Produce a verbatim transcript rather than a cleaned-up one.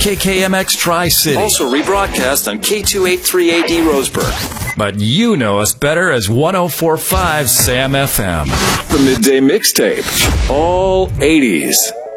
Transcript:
K K M X Tri-City. Also rebroadcast on K two eighty-three A D Roseburg. But you know us better as one oh four point five Sam F M. The Midday Mixtape. All eighties.